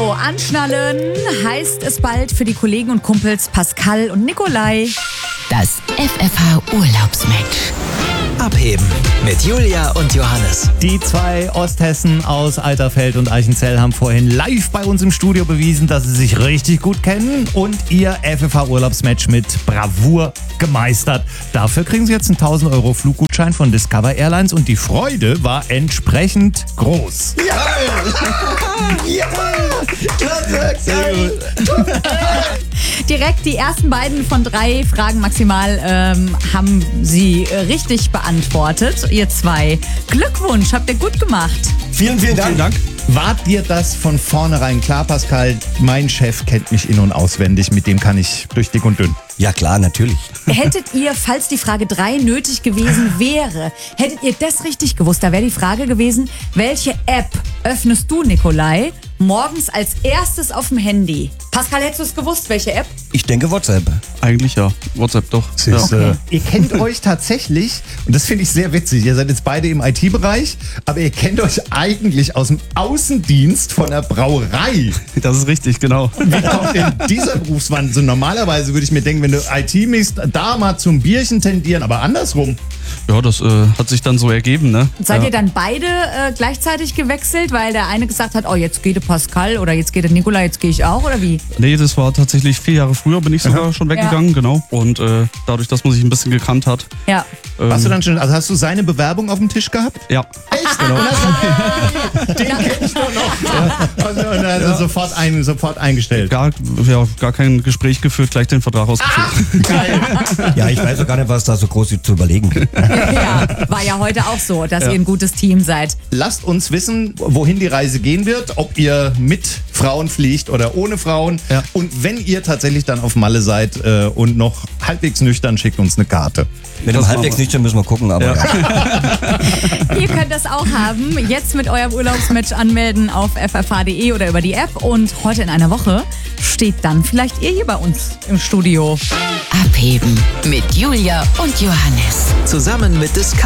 So, anschnallen heißt es bald für die Kollegen und Kumpels Pascal und Nikolai. Das FFH-Urlaubsmatch. Abheben mit Julia und Johannes. Die zwei Osthessen aus Alterfeld und Eichenzell haben vorhin live bei uns im Studio bewiesen, dass sie sich richtig gut kennen und ihr FFH-Urlaubsmatch mit Bravour gemeistert. Dafür kriegen sie jetzt einen 1.000 € Fluggutschein von Discover Airlines und die Freude war entsprechend groß. Direkt die ersten beiden von 3 Fragen maximal haben sie richtig beantwortet. Ihr zwei. Glückwunsch, habt ihr gut gemacht. Vielen Dank. War dir das von vornherein klar, Pascal? Mein Chef kennt mich in- und auswendig, mit dem kann ich durch dick und dünn. Ja klar, natürlich. Hättet ihr, falls die Frage 3 nötig gewesen wäre, hättet ihr das richtig gewusst? Da wäre die Frage gewesen, welche App öffnest du, Nikolai, morgens als erstes auf dem Handy? Pascal, hättest du es gewusst, welche App? Ich denke WhatsApp. Eigentlich ja. WhatsApp doch. Ja. Okay. Ihr kennt euch tatsächlich, und das finde ich sehr witzig, ihr seid jetzt beide im IT-Bereich, aber ihr kennt euch eigentlich aus dem Außendienst von der Brauerei. Das ist richtig, genau. Wie kommt denn dieser Berufswandel? So normalerweise würde ich mir denken, wenn du IT machst, da mal zum Bierchen tendieren, aber andersrum. Ja, das hat sich dann so ergeben, ne? Seid Ja. ihr dann beide gleichzeitig gewechselt, weil der eine gesagt hat, oh, jetzt geht der Pascal oder jetzt geht der Nikolai, jetzt gehe ich auch, oder wie? Nee, das war tatsächlich 4 Jahre früher, bin ich sogar schon weggegangen, genau. Und dadurch, dass man sich ein bisschen gekannt hat. Ja. Warst du dann schon, also hast du seine Bewerbung auf dem Tisch gehabt? Ja. Echt? Genau. Den kenn ich doch noch. Und er hat sofort eingestellt. Gar kein Gespräch geführt, gleich den Vertrag ausgeführt. Geil. Ja, ich weiß auch gar nicht, was da so groß zu überlegen gibt. Ja, war ja heute auch so, dass ihr ein gutes Team seid. Lasst uns wissen, wohin die Reise gehen wird, ob ihr mit Frauen fliegt oder ohne Frauen. Ja. Und wenn ihr tatsächlich dann auf Malle seid und noch halbwegs nüchtern, schickt uns eine Karte. Mit dem halbwegs nüchtern müssen wir gucken, aber ja. Ihr könnt das auch haben. Jetzt mit eurem Urlaubsmatch anmelden auf ffh.de oder über die App. Und heute in einer Woche steht dann vielleicht ihr hier bei uns im Studio. Abheben mit Julia und Johannes. Zusammen mit Discover